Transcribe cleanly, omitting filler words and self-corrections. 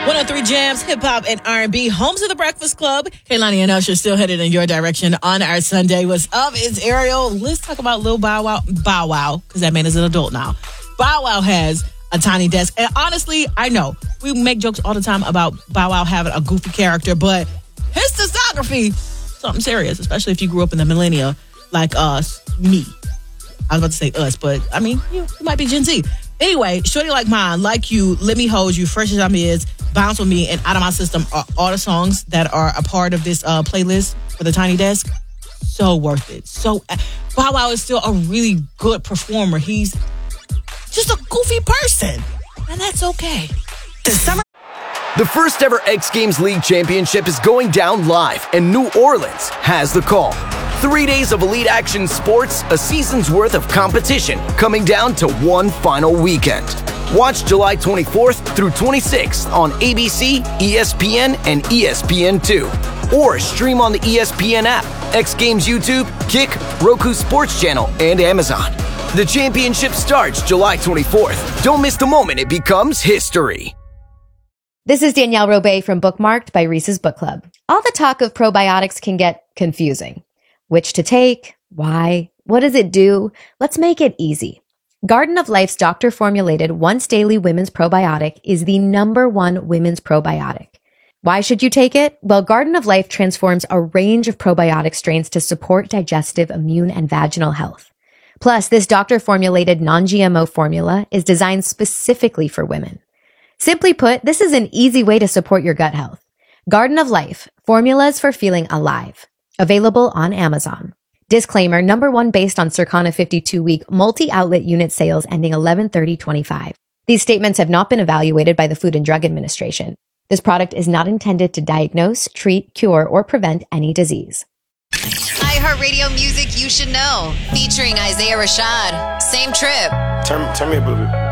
103 Jams, hip hop and R&B, homes of the Breakfast Club. Kaylani and Usher still headed in your direction on our Sunday. What's up? It's Ariel. Let's talk about Lil Bow Wow, because that man is an adult now. Bow Wow has a tiny desk. And honestly, I know we make jokes all the time about Bow Wow having a goofy character, but his discography, something serious, especially if you grew up in the millennia like us, me. I was about to say us, but I mean, you might be Gen Z. Anyway, Shorty Like Mine, Like You, Let Me Hold You, Fresh As I'm Is, Bounce With Me, and Out of My System are all the songs that are a part of this playlist for the Tiny Desk. So worth it. So Bow Wow is still a really good performer. He's just a goofy person, and that's okay. The first ever X Games League Championship is going down live, and New Orleans has the call. 3 days of elite action sports, a season's worth of competition, coming down to one final weekend. Watch July 24th through 26th on ABC, ESPN, and ESPN2. Or stream on the ESPN app, X Games YouTube, Kick, Roku Sports Channel, and Amazon. The championship starts July 24th. Don't miss the moment it becomes history. This is Danielle Robay from Bookmarked by Reese's Book Club. All the talk of probiotics can get confusing. Which to take? Why? What does it do? Let's make it easy. Garden of Life's doctor-formulated once-daily women's probiotic is the #1 women's probiotic. Why should you take it? Well, Garden of Life transforms a range of probiotic strains to support digestive, immune, and vaginal health. Plus, this doctor-formulated non-GMO formula is designed specifically for women. Simply put, this is an easy way to support your gut health. Garden of Life, formulas for feeling alive. Available on Amazon. Disclaimer, #1 based on Circana 52-week multi-outlet unit sales ending 11/30/25. These statements have not been evaluated by the Food and Drug Administration. This product is not intended to diagnose, treat, cure, or prevent any disease. iHeartRadio music you should know. Featuring Isaiah Rashad. Same trip. Turn me up a little bit.